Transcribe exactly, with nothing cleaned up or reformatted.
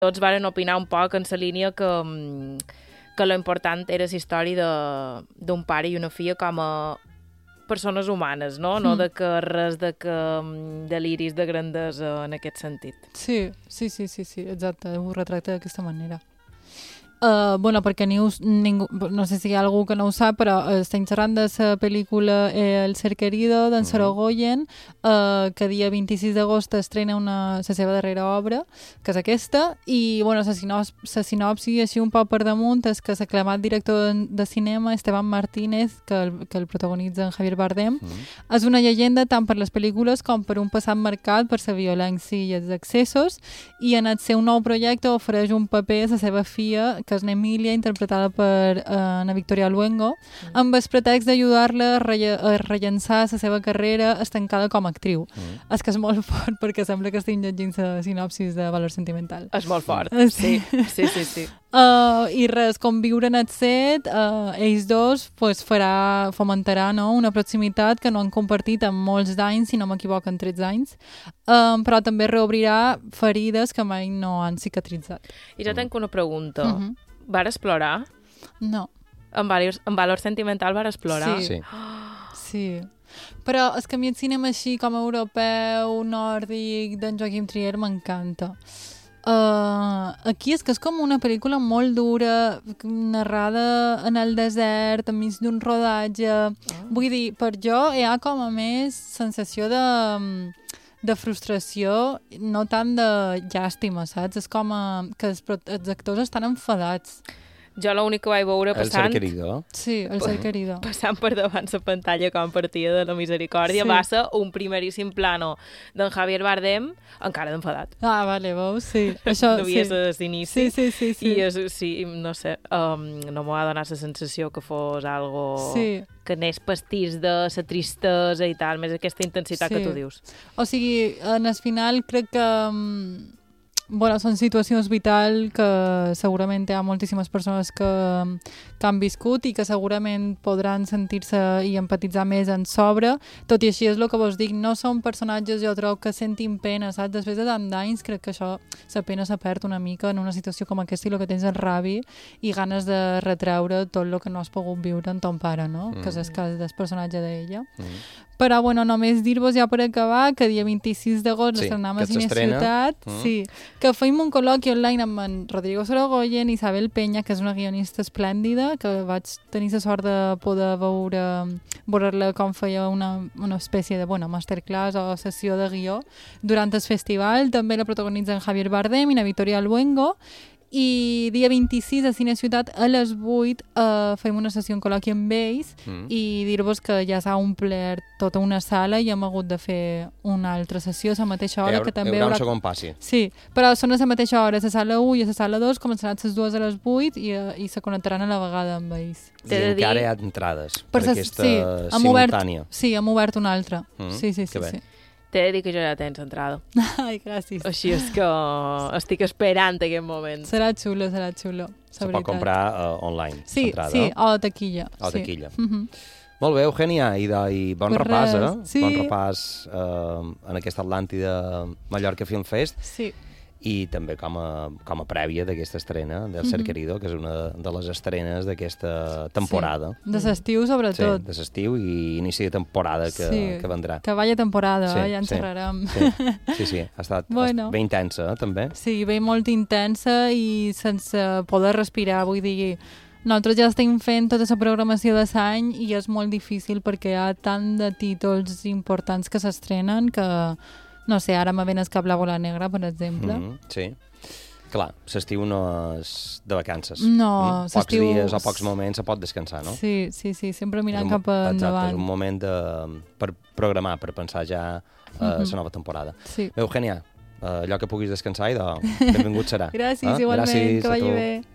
tots varen opinar un poc en la línia que, que lo important era la història d'un pare i una filla com a persones humanes, no? No de que res de que deliris de grandesa en aquest sentit. Sí, sí, sí, sí, sí, exacte, ho retracta d'aquesta manera. Uh, bueno, perquè ni us, ningú, no sé si hi ha algú que no ho sap, però uh, estem xerrant de la pel·lícula eh, El ser querido d'en mm-hmm. Sorogoyen, uh, que dia vint-i-sis d'agost estrena una, la seva darrera obra, que és aquesta, i bueno, la sinopsi, la sinopsi així un poc per damunt és que l'aclamat director de, de cinema Esteban Martínez, que el, que el protagonitza en Javier Bardem, mm-hmm. és una llegenda tant per les pel·lícules com per un passat marcat per la violència i els excessos, i en el seu nou projecte ofereix un paper a la seva filla, que és n'Emília, interpretada per uh, Ana Victoria Luengo, mm. amb el pretext d'ajudar-la a, relle a rellençar la seva carrera estancada com a actriu. Mm. És que és molt fort, perquè sembla que estic llegint la sinopsis de Valor Sentimental. És molt fort, sí, sí, sí, sí. Uh, I res, com viure en el set, uh, ells dos pues, farà, fomentarà no? una proximitat que no han compartit en molts d'anys, si no m'equivoco, en tretze anys, um, però també reobrirà ferides que mai no han cicatritzat. I jo tenc una pregunta. Uh -huh. Vas explorar? No. En valor, en valor sentimental vas explorar? Sí. Sí. Oh. Sí. Però és que a mi el cinema així com europeu, nòrdic, d'en Joaquim Trier m'encanta. Uh, aquí és que és com una pel·lícula molt dura, narrada en el desert, enmig d'un rodatge. Oh. Vull dir, per jo hi ha com a més sensació de... de frustració, no tant de llàstima, saps? És com a, que els, els actors estan enfadats. Jo l'únic que vaig veure passant... El ser querido. Sí, el ser querido. Passant per davant la pantalla com partia de la misericòrdia, sí. Va ser un primeríssim plano d'en Javier Bardem, encara d'enfadat. Ah, vale, veus? Sí. Això, no havia sí. de l'inici. Sí, sí, sí, sí. I és, sí, no sé, um, no m'ho va donar la sensació que fos algo... Sí. que anés pastís de la tristesa i tal, més aquesta intensitat sí. que tu dius. O sigui, en el final crec que... Um, bueno, són situacions vitals que segurament hi ha moltíssimes persones que, que han viscut i que segurament podran sentir-se i empatitzar més en sobre. Tot i així és el que vos dic, no són personatges, jo trobo, que sentin pena, saps? Després de tant d'anys crec que això, la pena s'ha perd una mica en una situació com aquesta i el que tens és rabi i ganes de retreure tot el que no has pogut viure en ton pare, no? Mm. Que és el cas del personatge d'ella. Mm. Però, bueno, només dir-vos ja per acabar que dia vint-i-sis d'agost sí, estrenam a Cine Ciutat, mm. sí, que feim un col·loqui online amb en Rodrigo Sorogoyen i Isabel Peña, que és una guionista esplèndida, que vaig tenir la sort de poder veure, veure-la com feia una, una espècie de bueno, masterclass o sessió de guió durant el festival. També la protagonitzen Javier Bardem i na Victoria Luengo. I dia vint-i-sis a Cine Ciutat a les vuit uh, fem una sessió en col·loqui amb ells mm. i dir-vos que ja s'ha omplert tota una sala i hem hagut de fer una altra sessió a la mateixa hora. Hi haurà, que també hi haurà haurà... un segon passi. Sí, però són a la mateixa hora, a la sala u i a la sala dos, començaran les dues a les vuit i, uh, i se connectaran a la vegada amb ells. I encara dir... hi ha entrades per, per aquesta sí, simultània. Obert, sí, hem obert una altra. Mm. Sí, sí, sí. sí. T'he de dir que jo ja tens entrada. Ai, gràcies. Així és que estic esperant aquest moment. Serà xulo, serà xulo. Se pot comprar uh, online, sí, entrada. Sí, o a taquilla. O a sí. taquilla. Mm-hmm. Molt bé, Eugènia, i, de, i bon pues repàs, eh? Sí. Bon repàs uh, en aquesta Atlàntida Mallorca Film Fest. Sí. I també com a, com a prèvia d'aquesta estrena del Ser Querido, que és una de les estrenes d'aquesta temporada. Sí. De l'estiu, sobretot. Sí, de l'estiu i inici de temporada que, sí. que vendrà. Que vaya temporada, sí, eh? Ja en sí. xerrarem. Sí, sí, sí. Ha estat bueno. ben intensa, eh, també. Sí, ben molt intensa i sense poder respirar, vull dir... Nosaltres ja estem fent tota la programació de l'any i és molt difícil perquè hi ha tant de títols importants que s'estrenen que... No sé, ara me ven el cap la bola negra, per exemple. Mm, sí. Clar, l'estiu no és de vacances. No, mm? Pocs dies o pocs moments se pot descansar, no? Sí, sí, sí, sempre mirant un, cap endavant. Exacte, és un moment de, per programar, per pensar ja uh, mm-hmm. la nova temporada. Sí. Eugènia, uh, allò que puguis descansar i de... benvingut serà. Gràcies, eh? igualment, Gràcies que vagi bé.